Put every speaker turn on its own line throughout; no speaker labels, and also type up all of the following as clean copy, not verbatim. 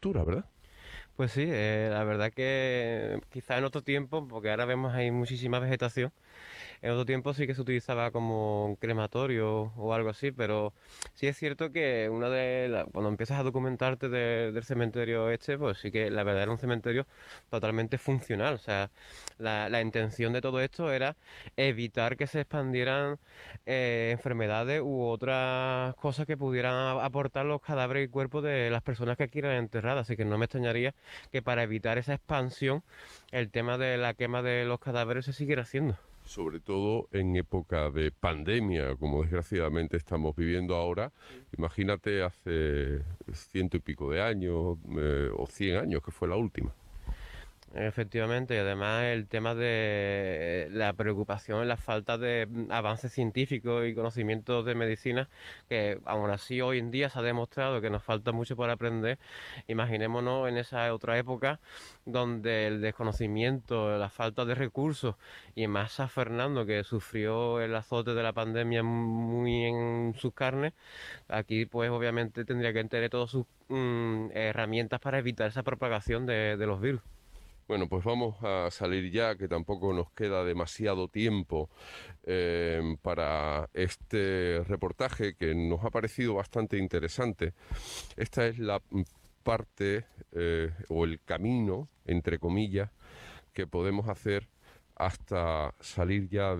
cultura, ¿verdad?
Pues sí, la verdad que quizá en otro tiempo, porque ahora vemos ahí muchísima vegetación, en otro tiempo sí que se utilizaba como un crematorio o algo así, pero sí es cierto que cuando empiezas a documentarte del cementerio este, pues sí que la verdad era un cementerio totalmente funcional. O sea, la intención de todo esto era evitar que se expandieran enfermedades u otras cosas que pudieran aportar los cadáveres y cuerpos de las personas que aquí eran enterradas. Así que no me extrañaría que para evitar esa expansión, el tema de la quema de los cadáveres se siguiera haciendo.
Sobre todo en época de pandemia, como desgraciadamente estamos viviendo ahora. Imagínate hace 100 y pico de años, o 100 años, que fue la última.
Efectivamente, y además el tema de la preocupación en la falta de avances científicos y conocimientos de medicina, que aún así hoy en día se ha demostrado que nos falta mucho por aprender. Imaginémonos en esa otra época donde el desconocimiento, la falta de recursos y más San Fernando, que sufrió el azote de la pandemia muy en sus carnes, aquí pues obviamente tendría que tener todas sus herramientas para evitar esa propagación de los virus.
Bueno, pues vamos a salir ya, que tampoco nos queda demasiado tiempo para este reportaje que nos ha parecido bastante interesante. Esta es la parte o el camino, entre comillas, que podemos hacer hasta salir ya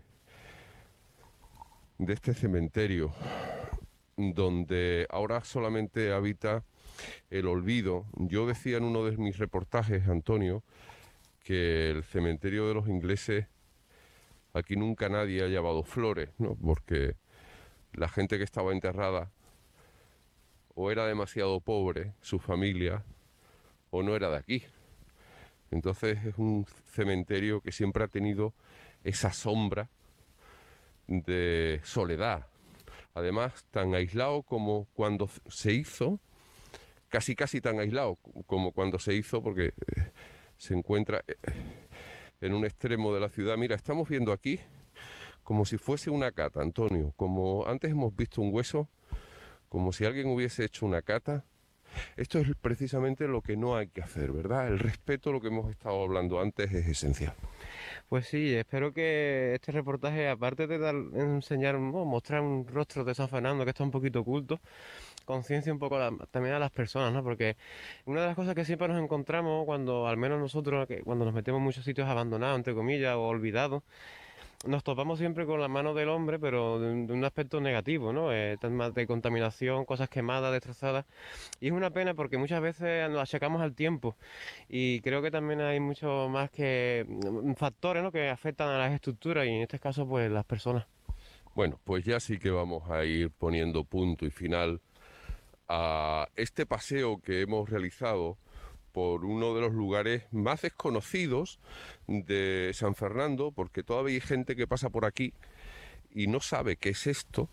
de este cementerio, donde ahora solamente habita el olvido. Yo decía en uno de mis reportajes, Antonio, que el cementerio de los ingleses, aquí nunca nadie ha llevado flores, ¿no? Porque la gente que estaba enterrada o era demasiado pobre, su familia, o no era de aquí. Entonces es un cementerio que siempre ha tenido esa sombra de soledad. Además, tan aislado como cuando se hizo, casi casi tan aislado como cuando se hizo, porque se encuentra en un extremo de la ciudad. Mira, estamos viendo aquí como si fuese una cata, Antonio, como antes hemos visto un hueso, como si alguien hubiese hecho una cata. Esto es precisamente lo que no hay que hacer, ¿verdad? El respeto, lo que hemos estado hablando antes, es esencial.
Pues sí, espero que este reportaje, aparte de enseñar, ¿no?, mostrar un rostro de San Fernando que está un poquito oculto, conciencia un poco también a las personas, ¿no? Porque una de las cosas que siempre nos encontramos cuando, al menos nosotros, que cuando nos metemos en muchos sitios abandonados, entre comillas, o olvidados, nos topamos siempre con la mano del hombre, pero de un aspecto negativo, ¿no? Temas de contaminación, cosas quemadas, destrozadas. Y es una pena porque muchas veces nos achacamos al tiempo. Y creo que también hay mucho más que factores, ¿no?, que afectan a las estructuras y en este caso, pues, las personas.
Bueno, pues ya sí que vamos a ir poniendo punto y final a este paseo que hemos realizado por uno de los lugares más desconocidos de San Fernando, porque todavía hay gente que pasa por aquí y no sabe qué es esto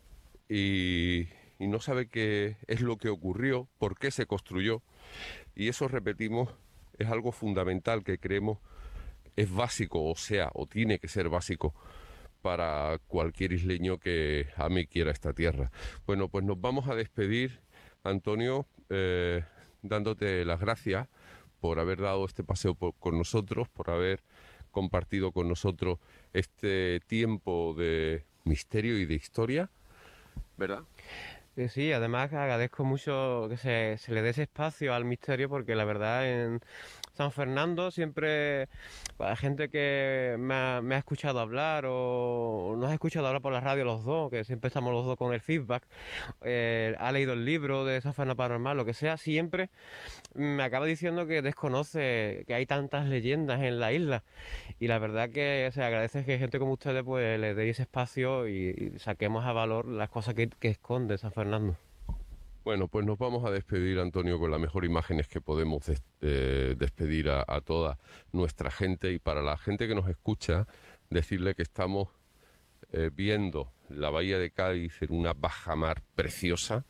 y no sabe qué es lo que ocurrió, por qué se construyó. Y eso, repetimos, es algo fundamental que creemos es básico, o sea, o tiene que ser básico para cualquier isleño que ame y quiera esta tierra. Bueno, pues nos vamos a despedir, Antonio, dándote las gracias por haber dado este paseo con nosotros, por haber compartido con nosotros este tiempo de misterio y de historia, ¿verdad?
Sí, además agradezco mucho que se le dé ese espacio al misterio porque la verdad en San Fernando siempre la gente que me ha escuchado hablar o nos ha escuchado hablar por la radio los dos, que siempre estamos los dos con el feedback, ha leído el libro de San Fernando Paranormal, lo que sea, siempre me acaba diciendo que desconoce que hay tantas leyendas en la isla y la verdad que se agradece que gente como ustedes pues le deis espacio y saquemos a valor las cosas que esconde San Fernando.
Bueno, pues nos vamos a despedir, Antonio, con las mejores imágenes que podemos despedir a toda nuestra gente, y para la gente que nos escucha, decirle que estamos viendo la bahía de Cádiz en una bajamar preciosa,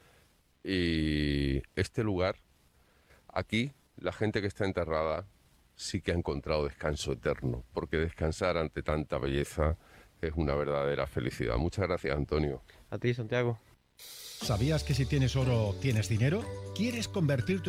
y este lugar, aquí, la gente que está enterrada sí que ha encontrado descanso eterno, porque descansar ante tanta belleza es una verdadera felicidad. Muchas gracias, Antonio.
A ti, Santiago.
¿Sabías que si tienes oro, tienes dinero? ¿Quieres convertir tu